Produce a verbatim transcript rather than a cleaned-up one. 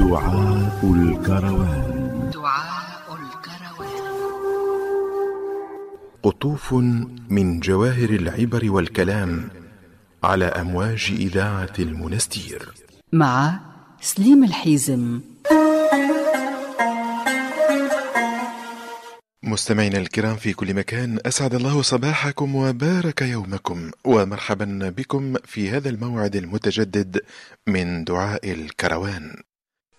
دعاء الكروان. دعاء الكروان. قطوف من جواهر العبر والكلام على أمواج إذاعة المنستير مع سليم الحيزم. مستمعينا الكرام في كل مكان، أسعد الله صباحكم وبارك يومكم، ومرحبا بكم في هذا الموعد المتجدد من دعاء الكروان.